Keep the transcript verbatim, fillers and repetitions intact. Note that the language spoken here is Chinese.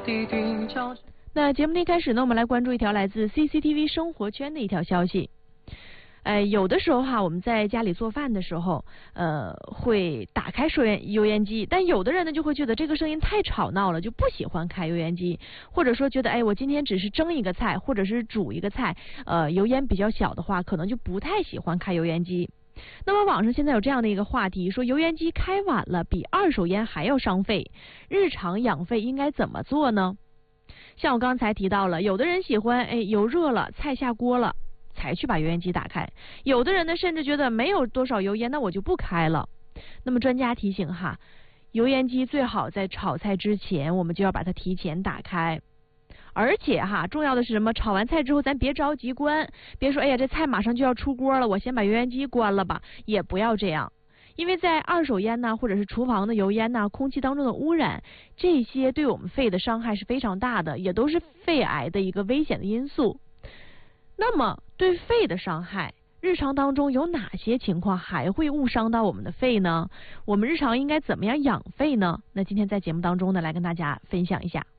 滴滴叫。 那节目的一开始呢，我们来关注一条来自 C C T V 生活圈的一条消息。哎，有的时候哈，我们在家里做饭的时候，呃，会打开收烟油烟机，但有的人呢就会觉得这个声音太吵闹了，就不喜欢开油烟机，或者说觉得，哎，我今天只是蒸一个菜，或者是煮一个菜，呃，油烟比较小的话，可能就不太喜欢开油烟机。那么网上现在有这样的一个话题，说油烟机开晚了比二手烟还要伤肺，日常养肺应该怎么做呢？像我刚才提到了，有的人喜欢，哎，油热了，菜下锅了，才去把油烟机打开。有的人呢，甚至觉得没有多少油烟，那我就不开了。那么专家提醒哈，油烟机最好在炒菜之前，我们就要把它提前打开。而且哈，重要的是什么？炒完菜之后，咱别着急关，别说哎呀，这菜马上就要出锅了，我先把油烟机关了吧，也不要这样。因为在二手烟呐，或者是厨房的油烟呐，空气当中的污染，这些对我们肺的伤害是非常大的，也都是肺癌的一个危险的因素。那么对肺的伤害，日常当中有哪些情况还会误伤到我们的肺呢？我们日常应该怎么样养肺呢？那今天在节目当中呢，来跟大家分享一下。